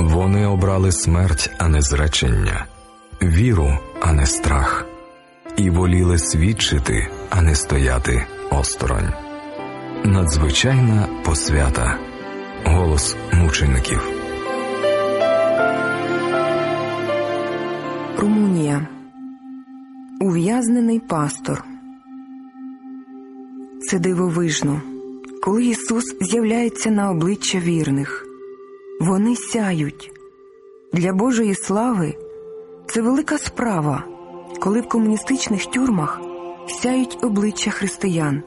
Вони обрали смерть, а не зречення, віру, а не страх, і воліли свідчити, а не стояти осторонь. Надзвичайна посвята. Голос мучеників. Румунія. Ув'язнений пастор. Це дивовижно, коли Ісус з'являється на обличчя вірних. Вони сяють. Для Божої слави це велика справа, коли в комуністичних тюрмах сяють обличчя християн.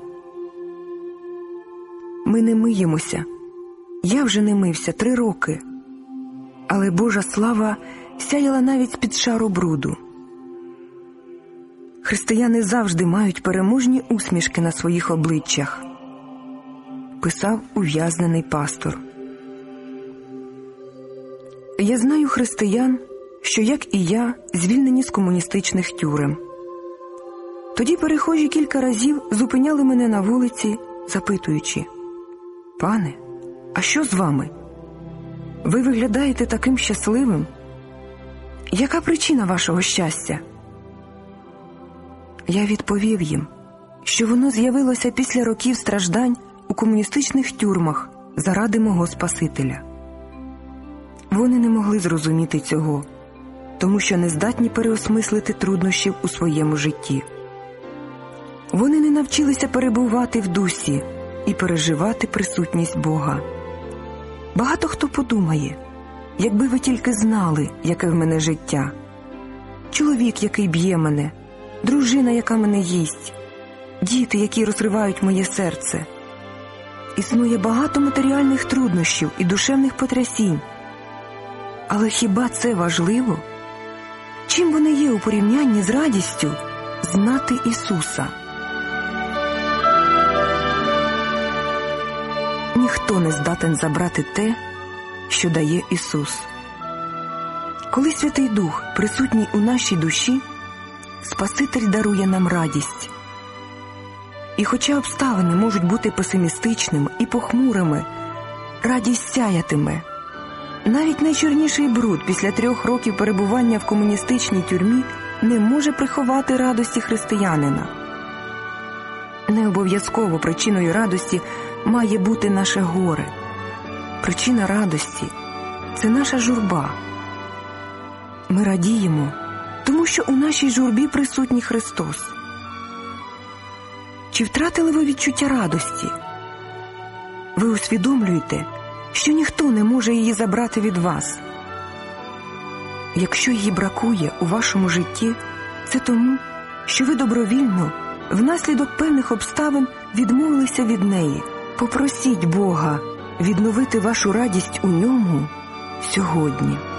Ми не миємося. Я вже не мився 3 роки. Але Божа слава сяяла навіть з-під шару бруду. Християни завжди мають переможні усмішки на своїх обличчях, писав ув'язнений пастор. Я знаю християн, що, як і я, звільнені з комуністичних тюрем. Тоді перехожі кілька разів зупиняли мене на вулиці, запитуючи: «Пане, а що з вами? Ви виглядаєте таким щасливим. Яка причина вашого щастя?» Я відповів їм, що воно з'явилося після років страждань у комуністичних тюрмах заради мого Спасителя. Вони не могли зрозуміти цього, тому що не здатні переосмислити труднощів у своєму житті. Вони не навчилися перебувати в дусі і переживати присутність Бога. Багато хто подумає: якби ви тільки знали, яке в мене життя. Чоловік, який б'є мене, дружина, яка мене їсть, діти, які розривають моє серце. Існує багато матеріальних труднощів і душевних потрясінь. Але хіба це важливо? Чим вони є у порівнянні з радістю знати Ісуса? Ніхто не здатен забрати те, що дає Ісус. Коли Святий Дух присутній у нашій душі, Спаситель дарує нам радість. І хоча обставини можуть бути песимістичними і похмурими, радість сяятиме. Навіть найчорніший бруд після 3 років перебування в комуністичній тюрмі не може приховати радості християнина. Не обов'язково причиною радості має бути наше горе. Причина радості – це наша журба. Ми радіємо, тому що у нашій журбі присутній Христос. Чи втратили ви відчуття радості? Ви усвідомлюєте, що ніхто не може її забрати від вас. Якщо її бракує у вашому житті, це тому, що ви добровільно, внаслідок певних обставин, відмовилися від неї. Попросіть Бога відновити вашу радість у ньому сьогодні.